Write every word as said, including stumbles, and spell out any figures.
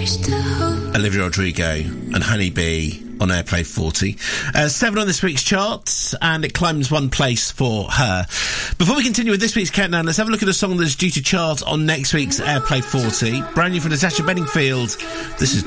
Olivia Rodrigo and Honey Bee on Airplay forty. Uh, seven on this week's charts, and it climbs one place for her. Before we continue with this week's countdown, let's have a look at a song that's due to chart on next week's Airplay forty. Brand new from Natasha Bedingfield. This is